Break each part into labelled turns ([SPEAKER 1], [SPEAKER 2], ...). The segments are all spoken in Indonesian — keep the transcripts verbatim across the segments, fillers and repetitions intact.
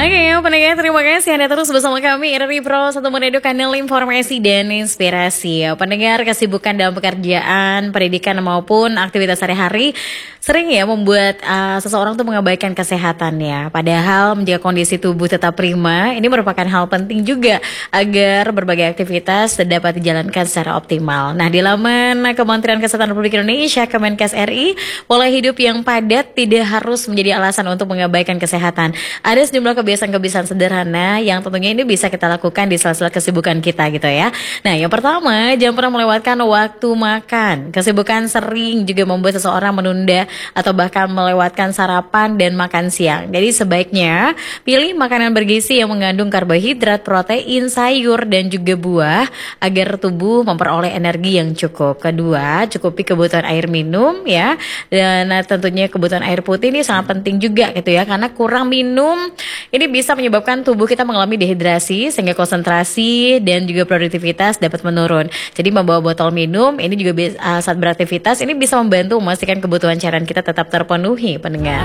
[SPEAKER 1] Oke, pendengar terima kasih Anda terus bersama kami R R I Pro satu Manado, kanal informasi dan inspirasi. Pendengar, kesibukan dalam pekerjaan, pendidikan maupun aktivitas sehari-hari sering ya membuat uh, seseorang tuh mengabaikan kesehatannya. Padahal menjaga kondisi tubuh tetap prima ini merupakan hal penting juga agar berbagai aktivitas dapat dijalankan secara optimal. Nah, di laman Kementerian Kesehatan Republik Indonesia Kemenkes R I, pola hidup yang padat tidak harus menjadi alasan untuk mengabaikan kesehatan. Ada sejumlah kebiasaan-kebiasaan sederhana yang tentunya ini bisa kita lakukan di sela-sela kesibukan kita gitu ya. Nah, yang pertama, jangan pernah melewatkan waktu makan. Kesibukan sering juga membuat seseorang menunda atau bahkan melewatkan sarapan dan makan siang. Jadi sebaiknya pilih makanan bergizi yang mengandung karbohidrat, protein, sayur dan juga buah agar tubuh memperoleh energi yang cukup. Kedua, cukupi kebutuhan air minum ya. Dan tentunya kebutuhan air putih ini sangat penting juga gitu ya, karena kurang minum ini bisa menyebabkan tubuh kita mengalami dehidrasi sehingga konsentrasi dan juga produktivitas dapat menurun. Jadi membawa botol minum ini juga bisa, uh, saat beraktivitas ini bisa membantu memastikan kebutuhan cairan kita tetap terpenuhi, pendengar.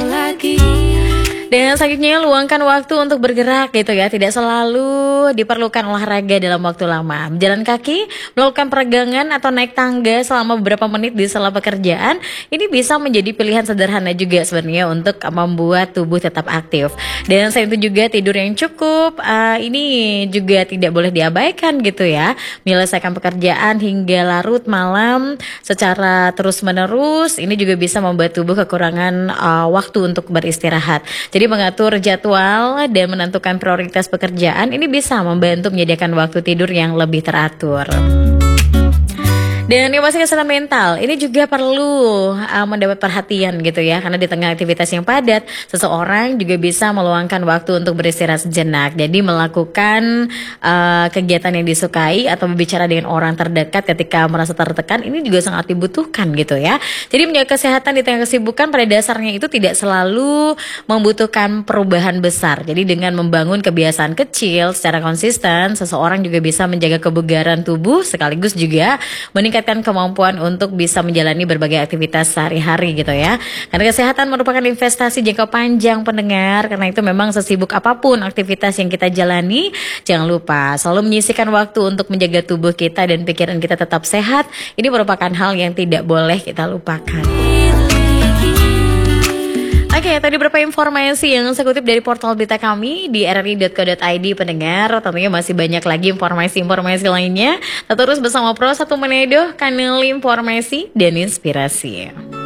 [SPEAKER 1] Dan selanjutnya, luangkan waktu untuk bergerak gitu ya. Tidak selalu diperlukan olahraga dalam waktu lama. Berjalan kaki, melakukan peregangan atau naik tangga selama beberapa menit di sela pekerjaan, ini bisa menjadi pilihan sederhana juga sebenarnya untuk membuat tubuh tetap aktif. Dan selain itu juga tidur yang cukup, uh, ini juga tidak boleh diabaikan gitu ya. Menyelesaikan pekerjaan hingga larut malam secara terus menerus, ini juga bisa membuat tubuh kekurangan uh, waktu untuk beristirahat. Jadi mengatur jadwal dan menentukan prioritas pekerjaan ini bisa membantu menyediakan waktu tidur yang lebih teratur. Dan yang pasti kesehatan mental ini juga perlu uh, mendapat perhatian gitu ya, karena di tengah aktivitas yang padat, seseorang juga bisa meluangkan waktu untuk beristirahat sejenak. Jadi melakukan uh, kegiatan yang disukai atau berbicara dengan orang terdekat ketika merasa tertekan ini juga sangat dibutuhkan gitu ya. Jadi menjaga kesehatan di tengah kesibukan pada dasarnya itu tidak selalu membutuhkan perubahan besar. Jadi dengan membangun kebiasaan kecil secara konsisten, seseorang juga bisa menjaga kebugaran tubuh sekaligus juga meningkatkan kemampuan untuk bisa menjalani berbagai aktivitas sehari-hari gitu ya. Karena kesehatan merupakan investasi jangka panjang, pendengar. Karena itu memang sesibuk apapun aktivitas yang kita jalani, jangan lupa selalu menyisihkan waktu untuk menjaga tubuh kita dan pikiran kita tetap sehat. Ini merupakan hal yang tidak boleh kita lupakan. Oke, tadi beberapa informasi yang saya kutip dari portal berita kami di r r i dot co dot i d, pendengar. Tentunya masih banyak lagi informasi-informasi lainnya. Tetap terus bersama Pro satu Manado, kanal informasi dan inspirasi.